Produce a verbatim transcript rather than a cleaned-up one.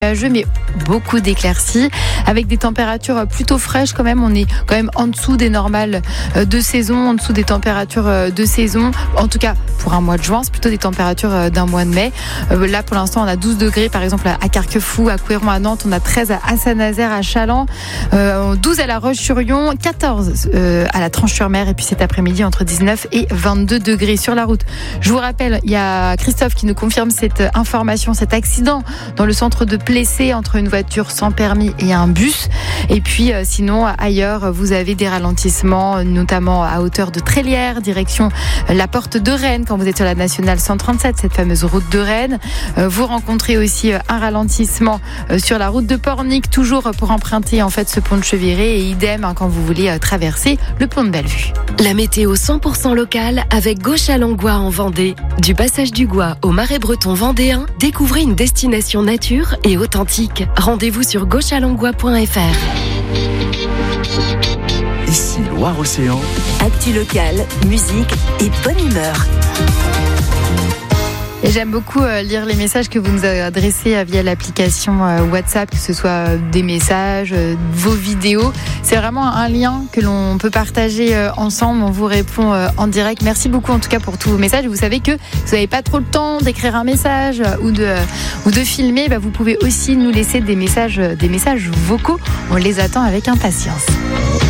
nuageux, mais beaucoup d'éclaircies avec des températures plutôt fraîches quand même. On est quand même en dessous des normales de saison, en dessous des températures de saison. En tout cas, pour un mois de juin, c'est plutôt des températures d'un mois de mai. Là, pour l'instant, on a douze degrés, par exemple, à Carquefou, à Couéron, à Nantes. On a treize à Saint-Nazaire, à Chaland, euh, douze à La Roche-sur-Yon, quatorze euh, à la Tranche-sur-Mer. Et puis cet après-midi, entre dix-neuf et vingt-deux degrés sur la route. Je vous rappelle, il y a Christophe qui nous confirme cette information, cet accident dans le centre de Plessé entre une voiture sans permis et un bus. Et puis euh, sinon ailleurs vous avez des ralentissements, notamment à hauteur de Trélières, direction euh, la porte de Rennes quand vous êtes sur la nationale cent trente-sept, cette fameuse route de Rennes. Euh, vous rencontrez aussi euh, un ralentissement euh, sur la route de Pornic, toujours pour emprunter en fait ce pont de Cheviré, et idem hein, quand vous voulez euh, traverser le pont de Bellevue. La météo cent pour cent locale avec Gauche-à-Langlois en Vendée. Du passage du Gois au Marais breton vendéen, découvrez une destination nature et authentique. Rendez-vous sur gauche à langlois point f r. Ici Loire-Océan. Actu locale, musique et bonne humeur. Et j'aime beaucoup lire les messages que vous nous adressez via l'application WhatsApp, que ce soit des messages, vos vidéos. C'est vraiment un lien que l'on peut partager ensemble. On vous répond en direct. Merci beaucoup en tout cas pour tous vos messages. Vous savez que vous n'avez pas trop le temps d'écrire un message ou de, ou de filmer. Bah vous pouvez aussi nous laisser des messages, des messages vocaux. On les attend avec impatience.